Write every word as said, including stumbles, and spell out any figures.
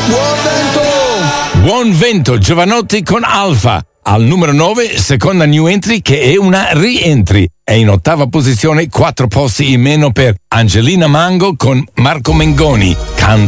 Buon vento! Buon vento, Giovanotti con Alfa. Al numero nove, seconda new entry che è una re-entry. È in ottava posizione, quattro posti in meno per Angelina Mango con Marco Mengoni. Canta